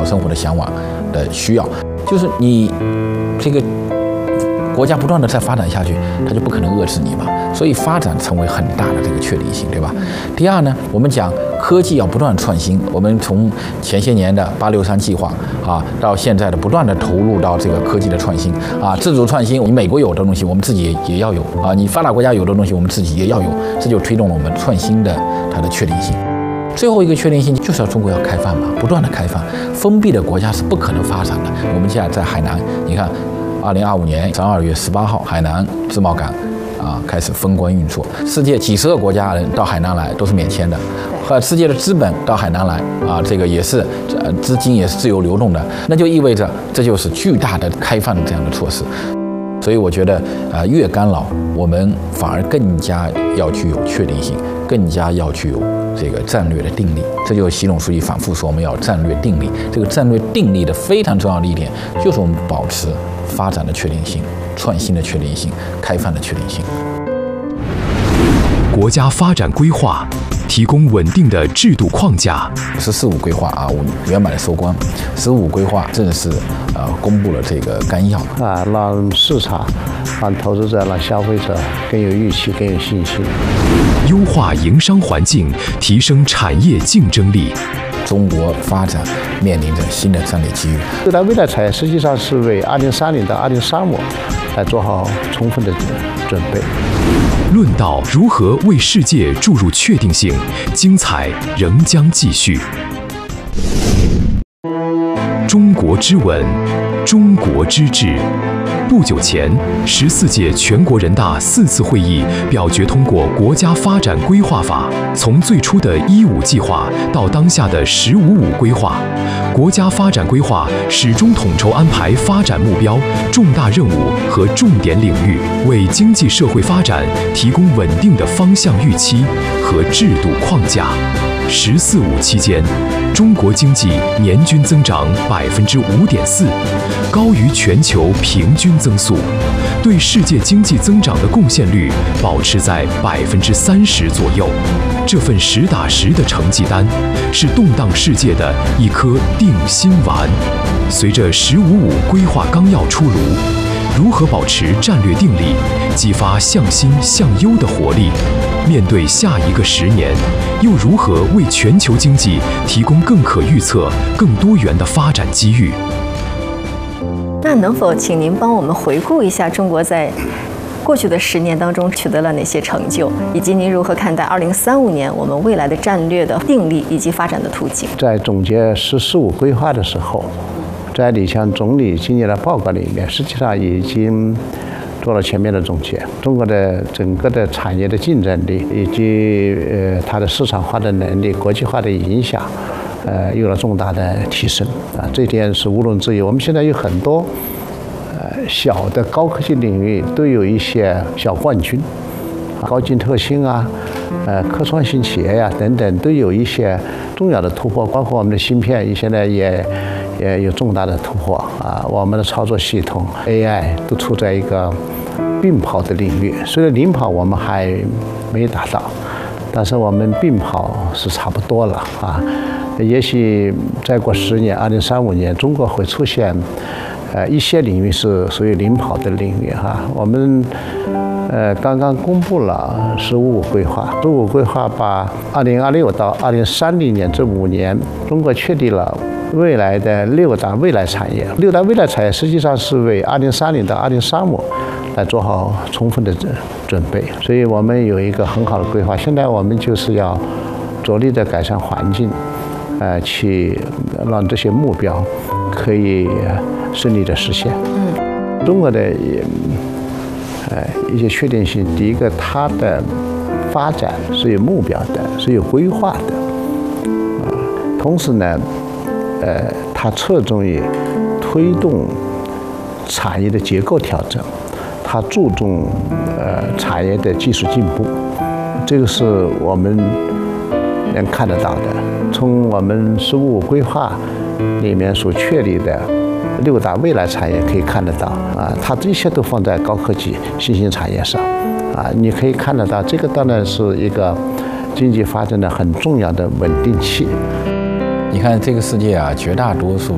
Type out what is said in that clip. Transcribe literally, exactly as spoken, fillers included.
生活的向往的需要，就是你这个国家不断的再发展下去，它就不可能遏制你嘛。所以发展成为很大的这个确定性，对吧？第二呢，我们讲科技要不断创新，我们从前些年的八六三计划啊，到现在的不断的投入到这个科技的创新啊，自主创新，你美国有的东西我们自己也要有啊，你发达国家有的东西我们自己也要有，这就推动了我们创新的它的确定性。最后一个确定性就是要中国要开放嘛，不断的开放，封闭的国家是不可能发展的。我们现在在海南，你看，二零二五年十二月十八号，海南自贸港啊开始封关运作，世界几十个国家人到海南来都是免签的，和世界的资本到海南来啊，这个也是呃资金也是自由流动的，那就意味着这就是巨大的开放的这样的措施。所以我觉得啊、呃，越干扰我们反而更加要具有确定性，更加要具有这个战略的定力。这就是习总书记反复说我们要战略定力。这个战略定力的非常重要的一点，就是我们保持发展的确定性、创新的确定性、开放的确定性。 国家发展规划提供稳定的制度框架。 啊，让市场、让投资者、让消费者更有预期、更有信心。 优化营商环境，提升产业竞争力。 中国发展面临着新的战略机遇。 六大未来产业实际上是为二零三零到二零三五来做好充分的准备。 论道如何为世界注入确定性，精彩仍将继续。中国之稳，中国之治。不久前，十四届全国人大四次会议表决通过《国家发展规划法》，从最初的“一五”计划到当下的“十五五”规划，国家发展规划始终统筹安排发展目标、重大任务和重点领域，为经济社会发展提供稳定的方向预期和制度框架。“十四五”期间，中国经济年均增长百分之五点四，高于全球平均增速，对世界经济增长的贡献率保持在百分之三十左右。这份实打实的成绩单，是动荡世界的一颗定心丸。随着“十五五”规划纲要出炉，如何保持战略定力，激发向新向优的活力？面对下一个十年，又如何为全球经济提供更可预测、更多元的发展机遇？ 那能否请您帮我们回顾一下中国在过去的十年当中取得了哪些成就，以及您如何看待二零三五年我们未来的战略的定力以及发展的途径？ 在总结“十四五”规划的时候，在李强总理今年的报告里面，实际上已经做了全面的总结。中国的整个的产业的竞争力以及呃它的市场化的能力、国际化的影响，呃有了重大的提升啊，这一点是毋庸置疑。我们现在有很多呃小的高科技领域都有一些小冠军，高精特新啊，呃科创新企业呀、啊、等等，都有一些重要的突破，包括我们的芯片，现在也。也有重大的突破啊！我们的操作系统 A I 都处在一个并跑的领域，虽然领跑我们还没达到，但是我们并跑是差不多了啊！也许再过十年，二零三五年，中国会出现呃一些领域是属于领跑的领域哈、啊。我们呃刚刚公布了“十五五”规划，“十五五”规划把二零二六到二零三零年这五年，中国确立了未来的六大未来产业。六大未来产业实际上是为二零三零到二零三五来做好充分的准备，所以我们有一个很好的规划。现在我们就是要着力的改善环境，呃，去让这些目标可以顺利的实现。嗯，中国的呃一些确定性，第一个，它的发展是有目标的，是有规划的，啊、呃，同时呢。呃，它侧重于推动产业的结构调整，它注重呃产业的技术进步，这个是我们能看得到的。从我们“十五五”规划里面所确立的六大未来产业可以看得到啊，它这些都放在高科技新兴产业上啊，你可以看得到，这个当然是一个经济发展的很重要的稳定器。 你看这个世界啊，绝大多数